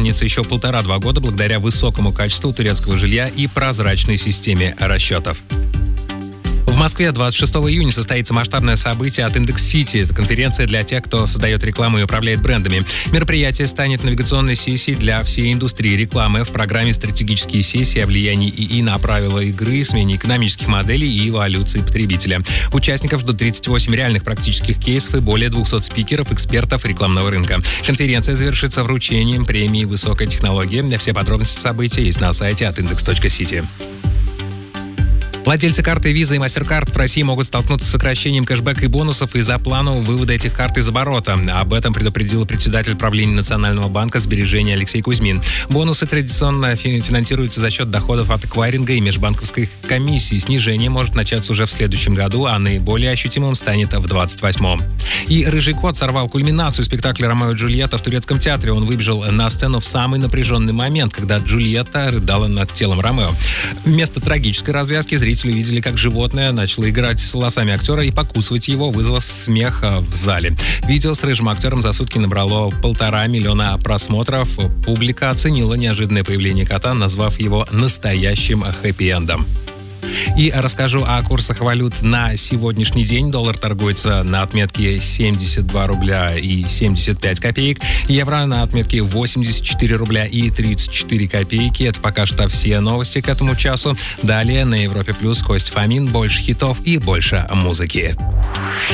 сохранится еще 1,5-2 года благодаря высокому качеству турецкого жилья и прозрачной системе расчетов. В Москве 26 июня состоится масштабное событие от Index City. Это конференция для тех, кто создает рекламу и управляет брендами. Мероприятие станет навигационной сессией для всей индустрии рекламы. В программе стратегические сессии о влиянии ИИ на правила игры, смене экономических моделей и эволюции потребителя. Участников ждут 38 реальных практических кейсов и более 200 спикеров, экспертов рекламного рынка. Конференция завершится вручением премии «Высокая технология». Все подробности события есть на сайте от index.city. Владельцы карты Visa и MasterCard в России могут столкнуться с сокращением кэшбэка и бонусов из-за планового вывода этих карт из оборота. Об этом предупредил председатель правления Национального банка сбережений Алексей Кузьмин. Бонусы традиционно финансируются за счет доходов от эквайринга и межбанковской комиссии. Снижение может начаться уже в следующем году, а наиболее ощутимым станет в 28-м. И «Рыжий кот» сорвал кульминацию спектакля «Ромео и Джульетта» в турецком театре. Он выбежал на сцену в самый напряженный момент, когда Джульетта рыдала над телом Ромео. Вместо трагической развязки зрители увидели, как животное начало играть с волосами актера и покусывать его, вызвав смех в зале. Видео с рыжим актером за сутки набрало 1,5 миллиона просмотров. Публика оценила неожиданное появление кота, назвав его настоящим хэппи-эндом. И расскажу о курсах валют на сегодняшний день. Доллар торгуется на отметке 72 рубля и 75 копеек. Евро на отметке 84 рубля и 34 копейки. Это пока что все новости к этому часу. Далее на Европе Плюс Кость Фомин. Больше хитов и больше музыки.